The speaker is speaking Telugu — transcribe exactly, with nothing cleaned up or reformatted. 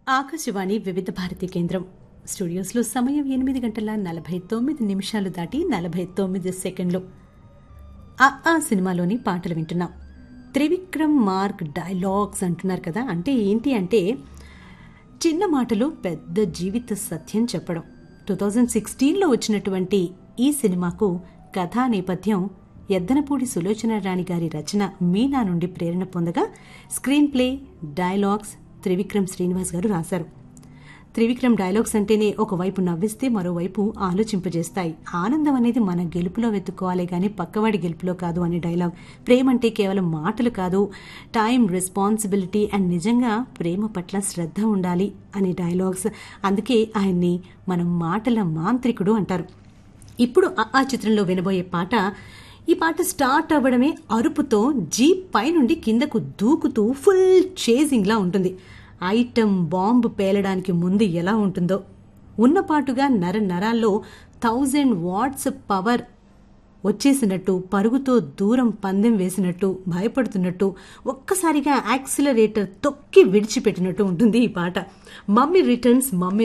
ఆకాశవాణి వివిధ భారతి కేంద్రం స్టూడియోస్లో సమయం ఎనిమిది గంటల నలభై తొమ్మిది నిమిషాలు దాటి నలభై తొమ్మిది సెకండ్లు. ఆ ఆ సినిమాలోని పాటలు వింటున్నాం. త్రివిక్రమ్ మార్క్ డైలాగ్స్ అంటున్నారు కదా, అంటే ఏంటి అంటే చిన్న మాటలు పెద్ద జీవిత సత్యం చెప్పడం. టూ థౌజండ్ సిక్స్టీన్లో వచ్చినటువంటి ఈ సినిమాకు కథా నేపథ్యం ఎద్దనపూడి సులోచన రాణి గారి రచన మీనా నుండి ప్రేరణ పొందగా screen play, dialogues Trivikram Srinivas గారు రాశారు. త్రివిక్రమ్ డైలాగ్స్ అంటేనే ఒకవైపు నవ్విస్తే మరోవైపు ఆలోచింపజేస్తాయి. ఆనందం అనేది మన గెలుపులో వెతుక్కోవాలి గానీ పక్కవాడి గెలుపులో కాదు అనే డైలాగ్. ప్రేమ అంటే కేవలం మాటలు కాదు, టైం, రెస్పాన్సిబిలిటీ అండ్ నిజంగా ప్రేమ పట్ల శ్రద్ధ ఉండాలి అనే డైలాగ్స్. అందుకే ఆయన్ని మనం మాటల మాంత్రికుడు అంటారు. ఇప్పుడు ఆ చిత్రంలో వినబోయే పాట, ఈ పాట స్టార్ట్ అవ్వడమే అరుపుతో జీప్ పై నుండి కిందకు దూకుతూ ఫుల్ చేజింగ్ లా ఉంటుంది. ఐటమ్ బాంబు పేలడానికి ముందు ఎలా ఉంటుందో ఉన్నపాటుగా నర నరాల్లో థౌజండ్ వాట్స్ పవర్ వచ్చేసినట్టు, పరుగుతో దూరం పందెం వేసినట్టు, భయపడుతున్నట్టు, ఒక్కసారిగా యాక్సిలరేటర్ తొక్కి విడిచిపెట్టినట్టు ఉంటుంది ఈ పాట. Mummy returns, mummy